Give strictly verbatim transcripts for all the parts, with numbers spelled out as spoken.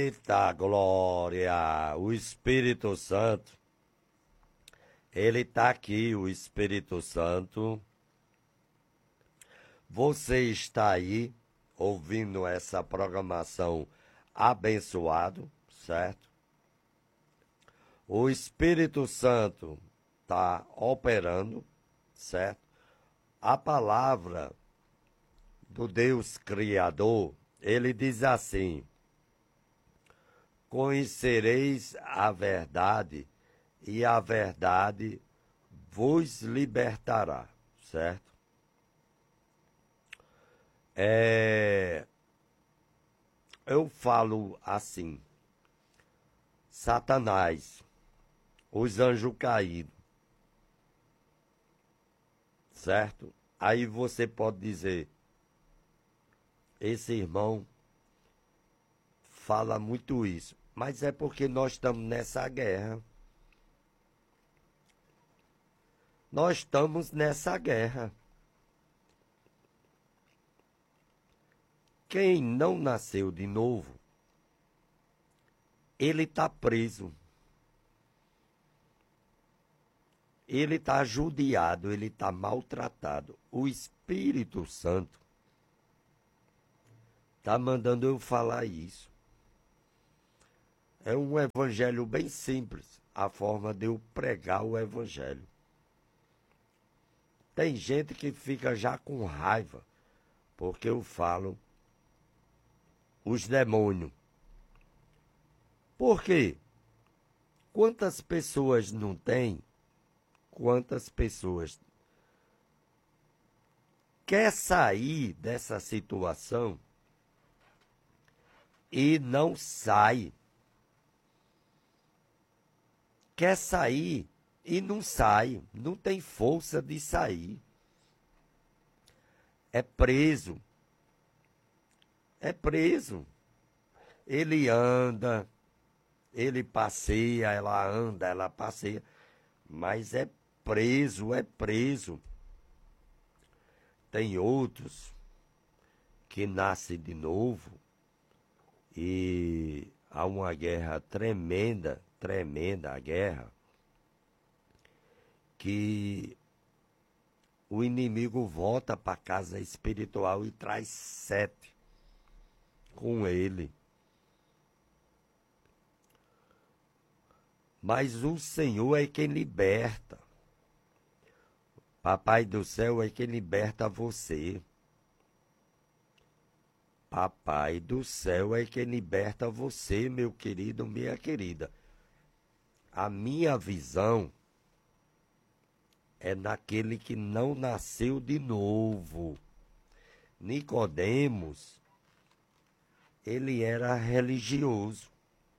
Eita glória! O Espírito Santo, ele está aqui, o Espírito Santo. Você está aí ouvindo essa programação abençoado, certo? O Espírito Santo está operando, certo? A palavra do Deus Criador, ele diz assim: conhecereis a verdade e a verdade vos libertará, certo? É, eu falo assim, Satanás, os anjos caídos, certo? Aí você pode dizer, esse irmão fala muito isso, mas é porque nós estamos nessa guerra. Nós estamos nessa guerra. Quem não nasceu de novo, ele está preso. Ele está judiado, ele está maltratado. O Espírito Santo está mandando eu falar isso. É um evangelho bem simples, a forma de eu pregar o evangelho. Tem gente que fica já com raiva, porque eu falo os demônios. Por quê? Quantas pessoas não tem? Quantas pessoas quer sair dessa situação e não sai? Quer sair e não sai, não tem força de sair. É preso. É preso. Ele anda, ele passeia, ela anda, ela passeia, mas é preso, é preso. Tem outros que nascem de novo e há uma guerra tremenda, tremenda a guerra, que o inimigo volta para a casa espiritual e traz sete com ele. Mas o Senhor é quem liberta. Papai do céu é quem liberta você. Papai do céu é quem liberta você, meu querido, minha querida. A minha visão é naquele que não nasceu de novo. Nicodemos, ele era religioso,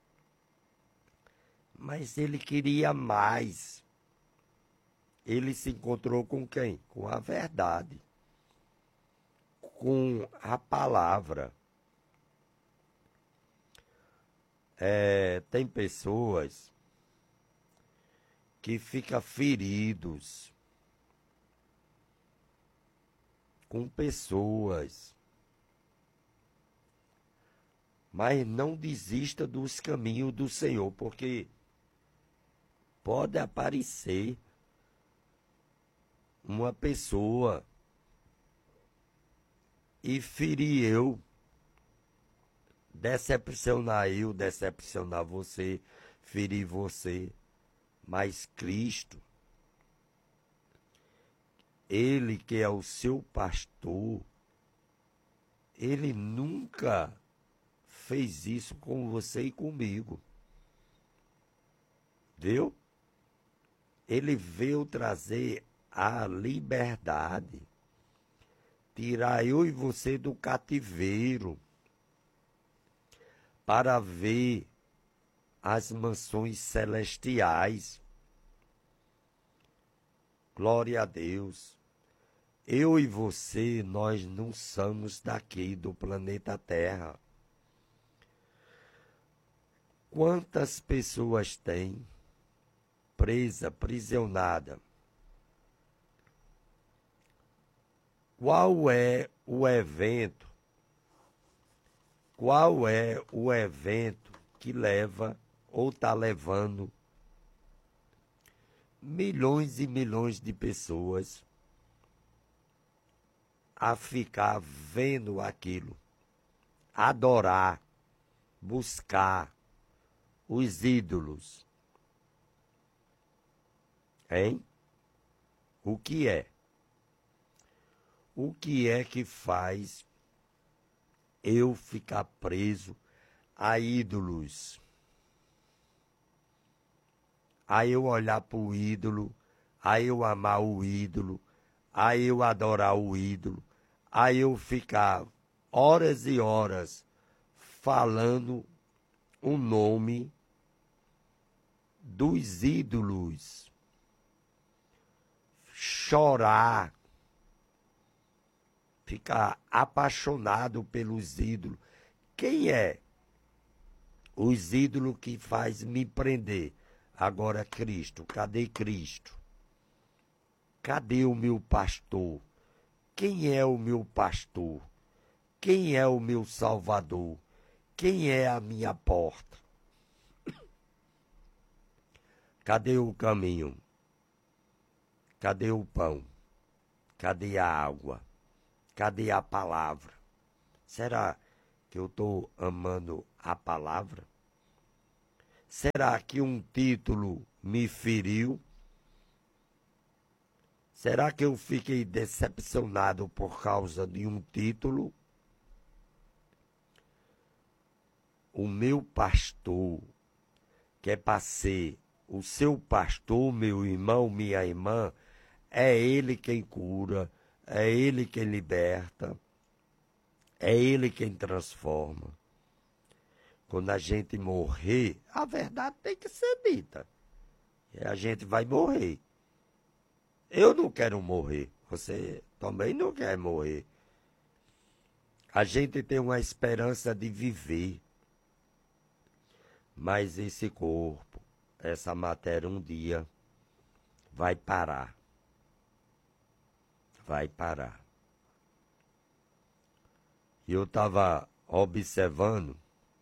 mas ele queria mais. Ele se encontrou com quem? Com a verdade, com a palavra. É, tem pessoas que ficam feridos com pessoas, mas não desista dos caminhos do Senhor, porque pode aparecer uma pessoa e ferir eu, decepcionar eu, decepcionar você, ferir você. Mas Cristo, ele que é o seu pastor, ele nunca fez isso com você e comigo. Viu? Ele veio trazer a liberdade, tirar eu e você do cativeiro, para ver as mansões celestiais. Glória a Deus. Eu e você, nós não somos daqui do planeta Terra. Quantas pessoas tem presa, aprisionada? Qual é o evento? Qual é o evento que leva ou está levando milhões e milhões de pessoas a ficar vendo aquilo, adorar, buscar os ídolos. Hein? O que é? O que é que faz eu ficar preso a ídolos? A eu olhar para o ídolo, a eu amar o ídolo, a eu adorar o ídolo, a eu ficar horas e horas falando o nome dos ídolos, chorar, ficar apaixonado pelos ídolos. Quem é os ídolos que faz me prender? Agora Cristo, cadê Cristo? Cadê o meu pastor? Quem é o meu pastor? Quem é o meu Salvador? Quem é a minha porta? Cadê o caminho? Cadê o pão? Cadê a água? Cadê a palavra? Será que eu estou amando a palavra? Será que um título me feriu? Será que eu fiquei decepcionado por causa de um título? O meu pastor, que é para ser o seu pastor, meu irmão, minha irmã, é ele quem cura, é ele quem liberta, é ele quem transforma. Quando a gente morrer, a verdade tem que ser dita. E a gente vai morrer. Eu não quero morrer. Você também não quer morrer. A gente tem uma esperança de viver. Mas esse corpo, essa matéria um dia vai parar. Vai parar. E eu estava observando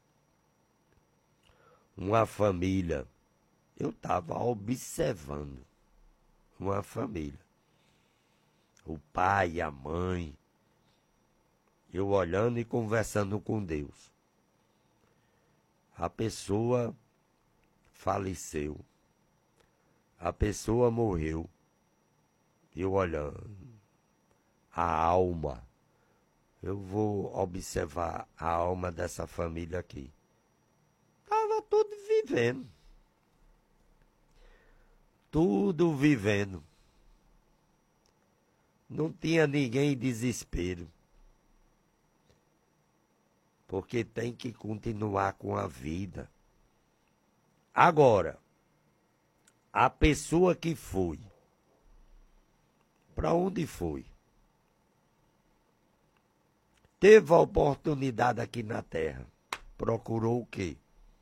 uma família. Eu estava observando uma família. O pai e a mãe. Eu olhando e conversando com Deus. A pessoa faleceu. A pessoa morreu. Eu olhando. A alma. Eu vou observar a alma dessa família aqui. Estava tudo vivendo. Tudo vivendo. Não tinha ninguém em desespero. Porque tem que continuar com a vida. Agora, a pessoa que foi, para onde foi? Teve a oportunidade aqui na Terra. Procurou o quê?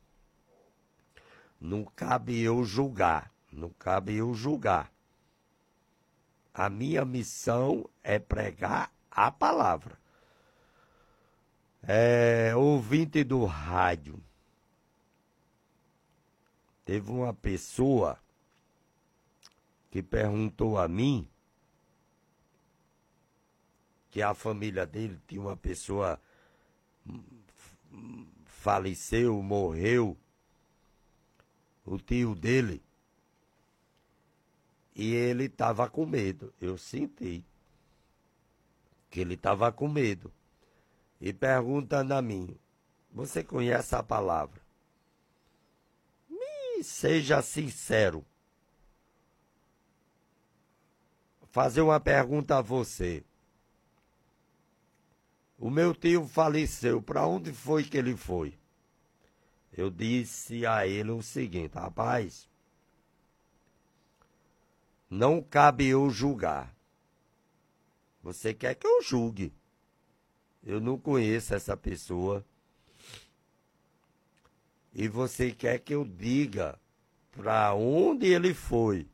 Não cabe eu julgar. Não cabe eu julgar. A minha missão é pregar a palavra. É, ouvinte do rádio. Teve uma pessoa que perguntou a mim que a família dele tinha uma pessoa faleceu, morreu, o tio dele, e ele estava com medo. Eu senti que ele estava com medo. E perguntando a mim, você conhece a palavra? Me seja sincero. Fazer uma pergunta a você. O meu tio faleceu, para onde foi que ele foi? Eu disse a ele o seguinte, rapaz, não cabe eu julgar. Você quer que eu julgue? Eu não conheço essa pessoa. E você quer que eu diga para onde ele foi?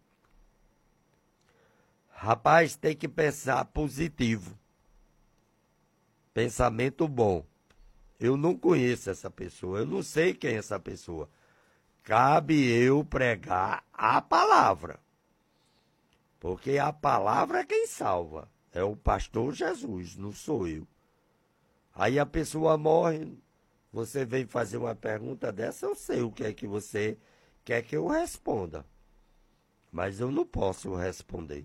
Rapaz, tem que pensar positivo. Pensamento bom. Eu não conheço essa pessoa, eu não sei quem é essa pessoa. Cabe eu pregar a palavra. Porque a palavra é quem salva. É o pastor Jesus, não sou eu. Aí a pessoa morre, você vem fazer uma pergunta dessa, eu sei o que é que você quer que eu responda. Mas eu não posso responder.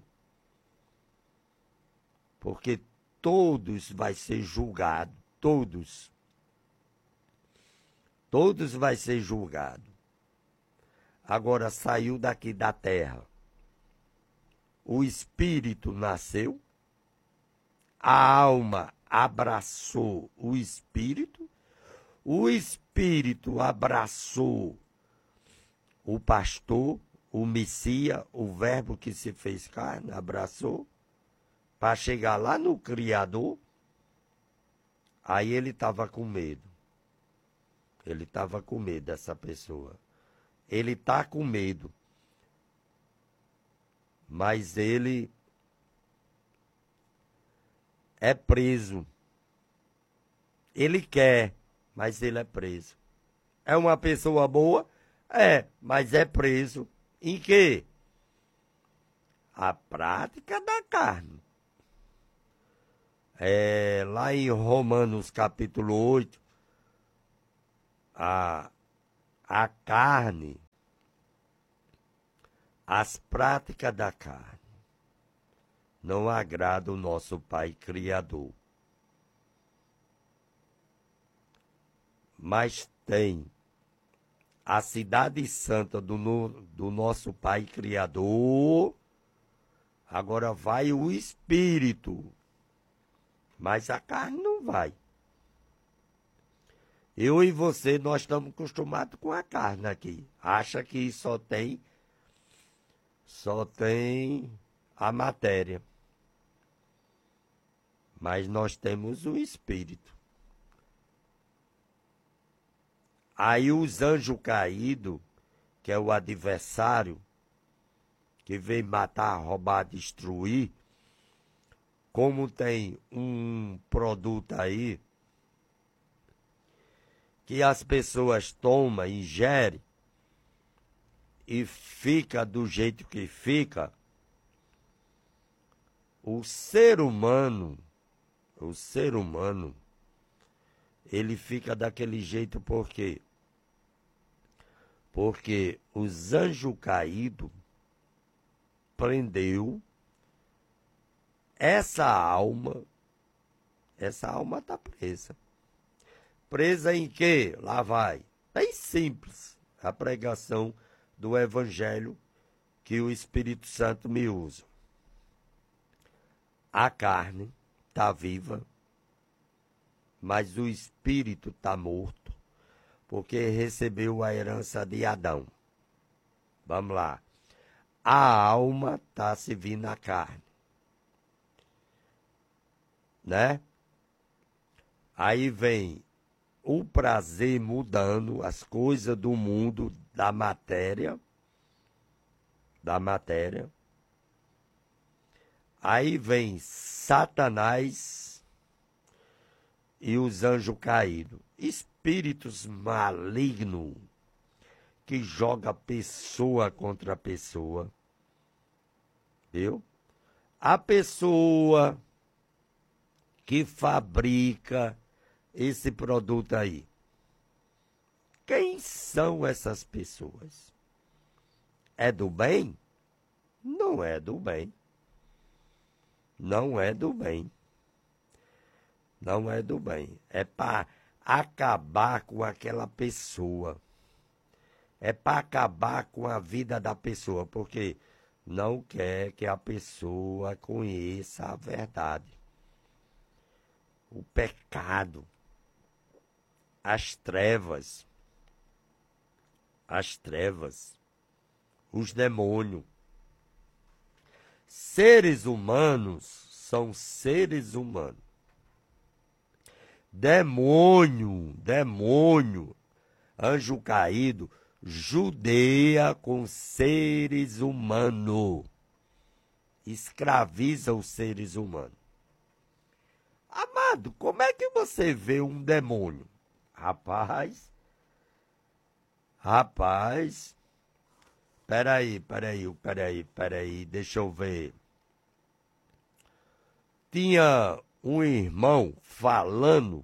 Porque todos vai ser julgado, todos. Todos vai ser julgado. Agora saiu daqui da terra. O espírito nasceu, a alma abraçou o espírito, o espírito abraçou o pastor, o Messias, o verbo que se fez carne, abraçou, para chegar lá no Criador. Aí ele estava com medo. Ele estava com medo dessa pessoa. Ele está com medo. Mas ele é preso. Ele quer, mas ele é preso. É uma pessoa boa? É, mas é preso. Em quê? A prática da carne. É, lá em Romanos capítulo oito, a, a carne, as práticas da carne, não agrada o nosso Pai Criador. Mas tem a cidade santa do, no, do nosso Pai Criador. Agora vai o Espírito, mas a carne não vai. Eu e você, nós estamos acostumados com a carne aqui. Acha que só tem, só tem a matéria. Mas nós temos o Espírito. Aí os anjos caídos, que é o adversário, que vem matar, roubar, destruir, como tem um produto aí, que as pessoas tomam, ingerem, e fica do jeito que fica, o ser humano, o ser humano, ele fica daquele jeito por quê? Porque os anjos caídos prendeu essa alma, essa alma está presa. Presa em quê? Lá vai. Bem simples a pregação do Evangelho que o Espírito Santo me usa. A carne está viva, mas o Espírito está morto, porque recebeu a herança de Adão. Vamos lá. A alma está servindo a carne. Né? Aí vem o prazer mudando as coisas do mundo, da matéria, da matéria. Aí vem Satanás e os anjos caídos, espíritos malignos que joga pessoa contra pessoa, viu? A pessoa que fabrica esse produto aí. Quem são essas pessoas? É do bem? Não é do bem. Não é do bem. Não é do bem. É para acabar com aquela pessoa. É para acabar com a vida da pessoa, porque não quer que a pessoa conheça a verdade. O pecado, as trevas, as trevas, os demônios. Seres humanos são seres humanos. Demônio, demônio, anjo caído, judeia com seres humanos. Escraviza os seres humanos. Amado, como é que você vê um demônio? Rapaz, rapaz, peraí, peraí, peraí, peraí, deixa eu ver. Tinha um irmão falando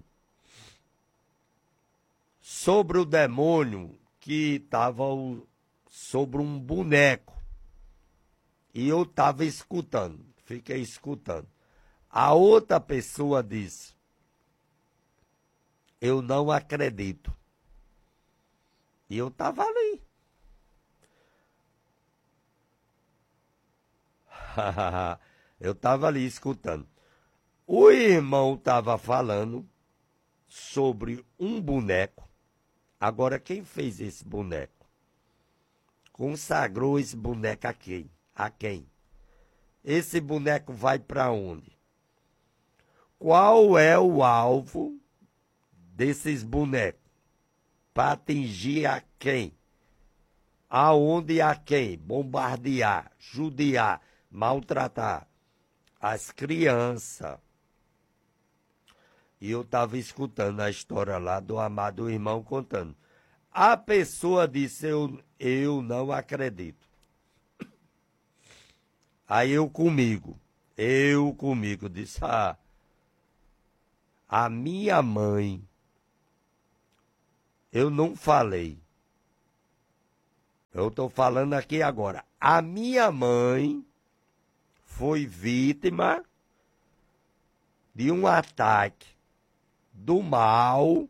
sobre o demônio que estava sobre um boneco. E eu estava escutando, fiquei escutando. A outra pessoa disse, eu não acredito. E eu estava ali. Eu estava ali escutando. O irmão estava falando sobre um boneco. Agora, quem fez esse boneco? Consagrou esse boneco a quem? A quem? Esse boneco vai para onde? Qual é o alvo desses bonecos? Para atingir a quem? Aonde e a quem? Bombardear, judiar, maltratar as crianças. E eu estava escutando a história lá do amado irmão contando. A pessoa disse, eu, eu não acredito. Aí eu comigo, eu comigo, disse, ah, a minha mãe, eu não falei. Eu estou falando aqui agora. A minha mãe foi vítima de um ataque do mal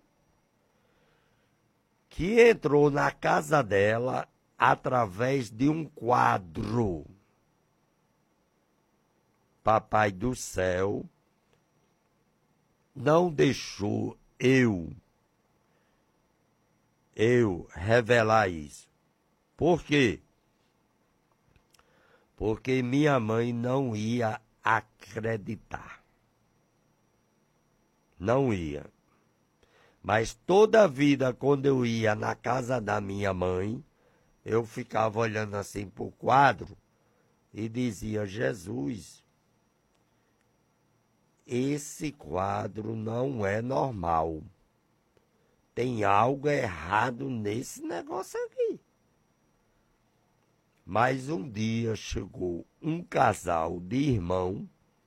que entrou na casa dela através de um quadro. Papai do céu não deixou eu, eu revelar isso. Por quê? Porque minha mãe não ia acreditar. Não ia. Mas toda a vida, quando eu ia na casa da minha mãe, eu ficava olhando assim para o quadro e dizia, Jesus, esse quadro não é normal. Tem algo errado nesse negócio aqui. Mas um dia chegou um casal de irmão,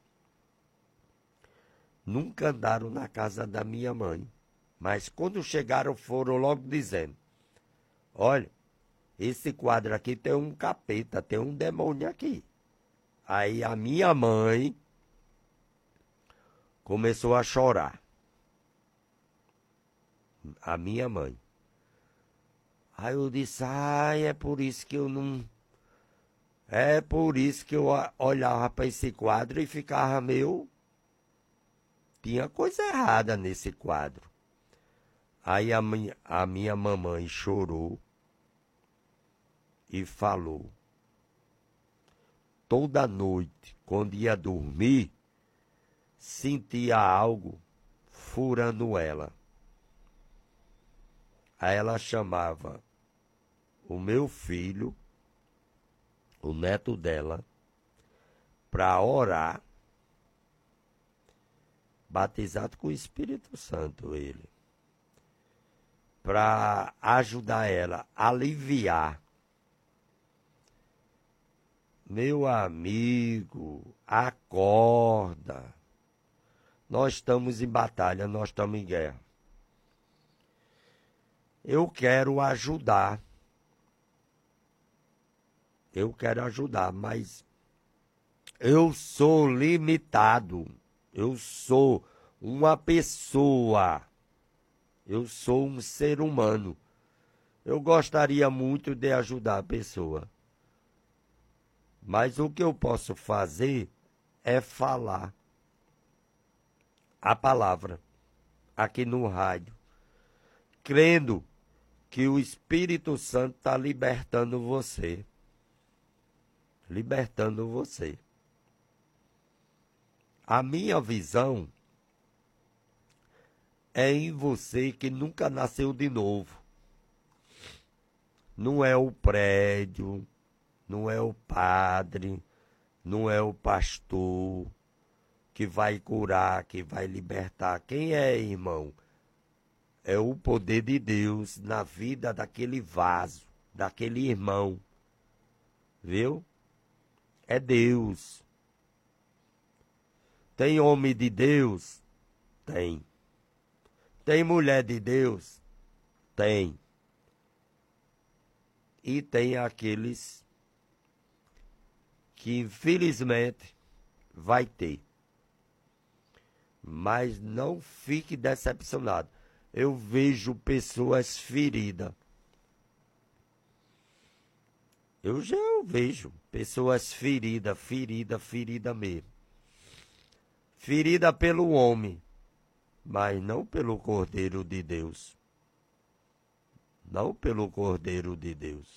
nunca andaram na casa da minha mãe, mas quando chegaram foram logo dizendo, olha, esse quadro aqui tem um capeta, tem um demônio aqui. Aí a minha mãe começou a chorar. A minha mãe. Aí eu disse, ai, é por isso que eu não... É por isso que eu olhava para esse quadro e ficava meio... Tinha coisa errada nesse quadro. Aí a minha, a minha mamãe chorou e falou. Toda noite, quando ia dormir, sentia algo furando ela. Aí ela chamava o meu filho, o neto dela, para orar, batizado com o Espírito Santo ele, para ajudar ela a aliviar. Meu amigo, acorda. Nós estamos em batalha, nós estamos em guerra. Eu quero ajudar. Eu quero ajudar, mas eu sou limitado. Eu sou uma pessoa. Eu sou um ser humano. Eu gostaria muito de ajudar a pessoa. Mas o que eu posso fazer é falar a palavra aqui no rádio, crendo que o Espírito Santo está libertando você. Libertando você. A minha visão é em você que nunca nasceu de novo. Não é o prédio, não é o padre, não é o pastor que vai curar, que vai libertar. Quem é, irmão? é o poder de Deus na vida daquele vaso, daquele irmão. Viu? É Deus. Tem homem de Deus? Tem. Tem mulher de Deus? Tem. E tem aqueles que infelizmente vai ter. Mas não fique decepcionado. Eu vejo pessoas feridas. Eu já vejo pessoas feridas, ferida, ferida mesmo. Ferida pelo homem, mas não pelo Cordeiro de Deus. Não pelo Cordeiro de Deus.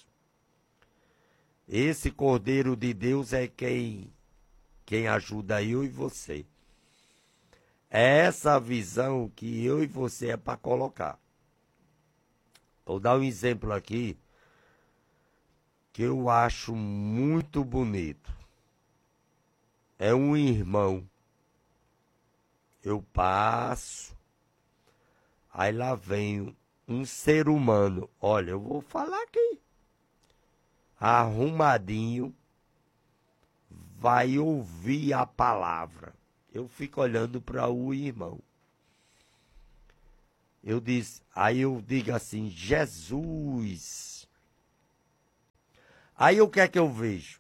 Esse Cordeiro de Deus é quem, quem ajuda eu e você. É essa visão que eu e você é para colocar. Vou dar um exemplo aqui que eu acho muito bonito. É um irmão. Eu passo, aí lá vem um ser humano. Olha, eu vou falar aqui. Arrumadinho, vai ouvir a palavra. Eu fico olhando para o irmão. Eu disse, aí eu digo assim, Jesus. Aí o que é que eu vejo?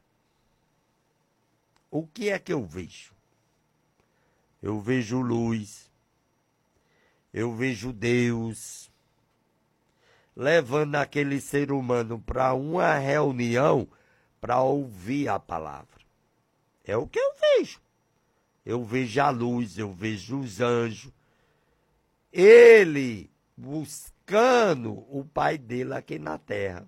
O que é que eu vejo? Eu vejo luz. Eu vejo Deus levando aquele ser humano para uma reunião para ouvir a palavra. É o que eu vejo. Eu vejo a luz, eu vejo os anjos. Ele buscando o pai dele aqui na terra.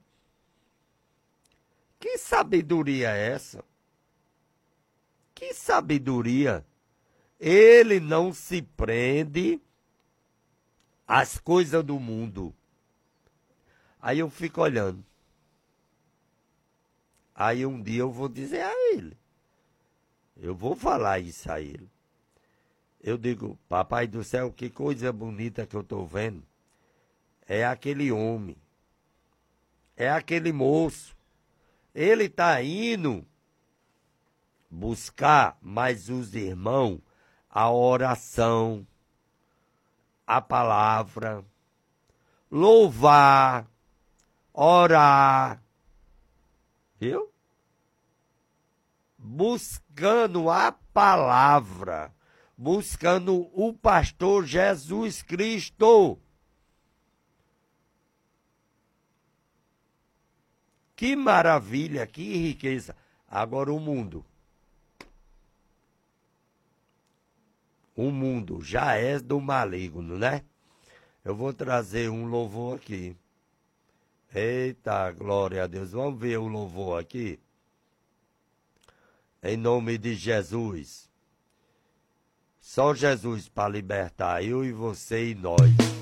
Que sabedoria é essa? Que sabedoria? Ele não se prende às coisas do mundo. Aí eu fico olhando. Aí um dia eu vou dizer a ele. Eu vou falar isso a ele. Eu digo, papai do céu, que coisa bonita que eu estou vendo. É aquele homem. É aquele moço. Ele está indo buscar mais os irmãos a oração, a palavra, louvar, orar. Viu? Buscando a palavra, buscando o pastor Jesus Cristo. Que maravilha, que riqueza. Agora o mundo. O mundo já é do maligno, né? Eu vou trazer um louvor aqui. Eita, glória a Deus. Vamos ver o louvor aqui. Em nome de Jesus. Só Jesus para libertar eu e você e nós.